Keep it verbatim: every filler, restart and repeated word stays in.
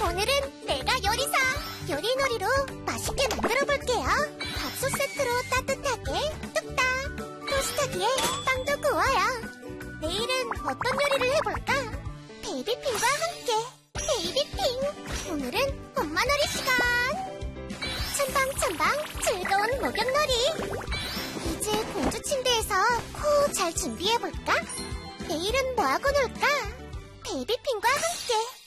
오늘은 내가 요리사 요리놀이로 맛있게 만들어 볼게요. 밥솥 세트로 따뜻하게 뚝딱, 토스터기에 빵도 구워요. 내일은 어떤 요리를 해볼까? 베이비핑과 함께 베이비핑. 오늘은 엄마놀이 시간. 첨방첨방 즐거운 목욕놀이. 이제 공주 침대에서 코 잘 준비해볼까? 내일은 뭐하고 놀까? 베이비핑과 함께